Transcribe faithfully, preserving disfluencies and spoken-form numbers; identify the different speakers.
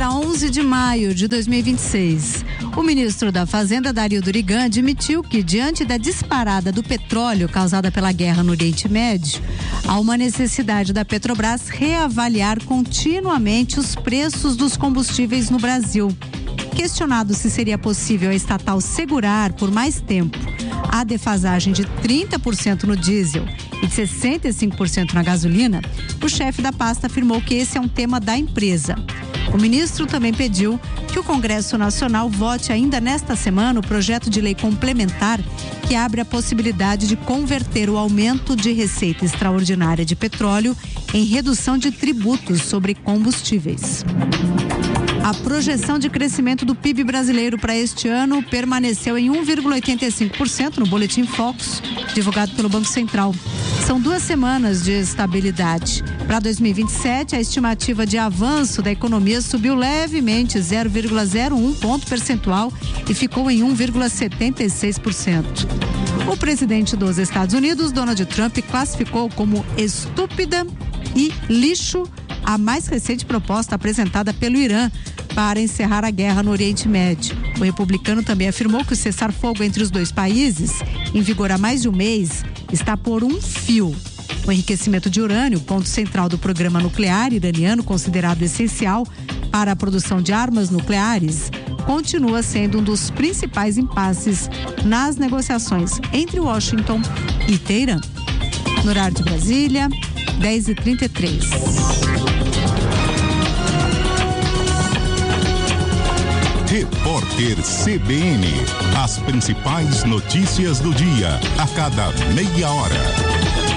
Speaker 1: dia onze de maio de dois mil e vinte e seis. O ministro da Fazenda, Dario Durigan, admitiu que, diante da disparada do petróleo causada pela guerra no Oriente Médio, há uma necessidade da Petrobras reavaliar continuamente os preços dos combustíveis no Brasil. Questionado se seria possível a estatal segurar por mais tempo a defasagem de trinta por cento no diesel e de sessenta e cinco por cento na gasolina, o chefe da pasta afirmou que esse é um tema da empresa. O ministro também pediu que o Congresso Nacional vote ainda nesta semana o projeto de lei complementar que abre a possibilidade de converter o aumento de receita extraordinária de petróleo em redução de tributos sobre combustíveis. A projeção de crescimento do P I B brasileiro para este ano permaneceu em um vírgula oitenta e cinco por cento no Boletim Focus, divulgado pelo Banco Central. São duas semanas de estabilidade. Para dois mil e vinte e sete, a estimativa de avanço da economia subiu levemente zero vírgula zero um ponto percentual e ficou em um vírgula setenta e seis por cento. O presidente dos Estados Unidos, Donald Trump, classificou como estúpida e lixo a mais recente proposta apresentada pelo Irã para encerrar a guerra no Oriente Médio. O republicano também afirmou que o cessar-fogo entre os dois países, em vigor há mais de um mês, está por um fio. O enriquecimento de urânio, ponto central do programa nuclear iraniano, considerado essencial para a produção de armas nucleares, continua sendo um dos principais impasses nas negociações entre Washington e Teherã. No horário de Brasília, dez e trinta e três.
Speaker 2: Repórter C B N. As principais notícias do dia, a cada meia hora.